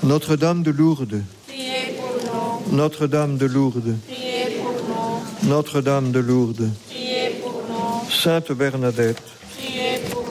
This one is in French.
Notre-Dame de Lourdes, priez pour nous. Notre-Dame de Lourdes, Priez pour nous. Notre-Dame de Lourdes, Priez pour nous. Sainte Bernadette,